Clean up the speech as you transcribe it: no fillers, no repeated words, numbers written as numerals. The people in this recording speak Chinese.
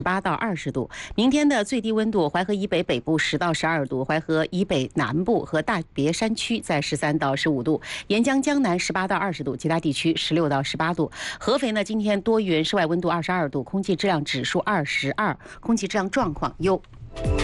8到20度。明天的最低温度，淮河以北北部10到12度，淮河以北南部和大别山区在13到15度，沿江江南18到20度，其他地区16到18度。合肥呢，今天多云，室外温度22度，空气质量指数22，空气质量状况优。